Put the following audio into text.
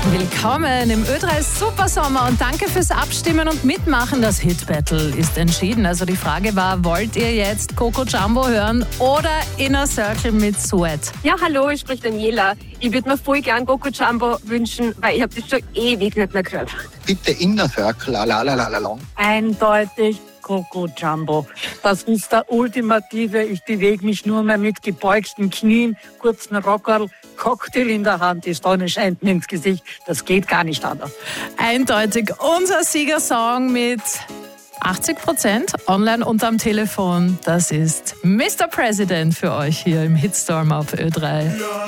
Willkommen im Ö3 Supersommer und danke fürs Abstimmen und Mitmachen. Das Hit Battle ist entschieden. Also die Frage war, wollt ihr jetzt Coco Jumbo hören oder Inner Circle mit Sweat? Ja, hallo, ich spreche Daniela. Ich würde mir voll gern Coco Jumbo wünschen, weil ich habe das schon ewig nicht mehr gehört. Bitte Inner Circle, la. Eindeutig Coco Jumbo. Das ist der ultimative, ich bewege mich nur mehr mit gebeugten Knien, kurzen Rockerl, Cocktail in der Hand, die Sonne scheint mir ins Gesicht. Das geht gar nicht anders. Eindeutig unser Siegersong mit 80% online und am Telefon. Das ist Mr. President für euch hier im Hitstorm auf Ö3.